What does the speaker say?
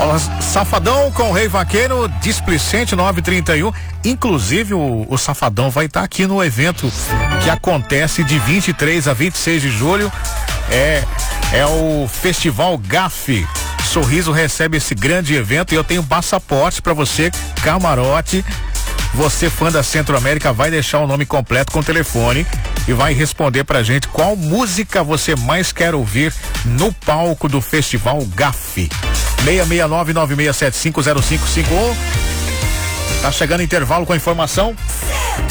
Olha, Safadão com o Rei Vaqueiro, Displicente 931. Inclusive o Safadão vai estar aqui no evento que acontece de 23 a 26 de julho. É o Festival GAF. Sorriso recebe esse grande evento e eu tenho passaporte para você, camarote. Você, fã da Centro-América, vai deixar o nome completo com o telefone e vai responder pra gente qual música você mais quer ouvir no palco do Festival GAF. 669-9675-0551. Tá chegando intervalo com a informação.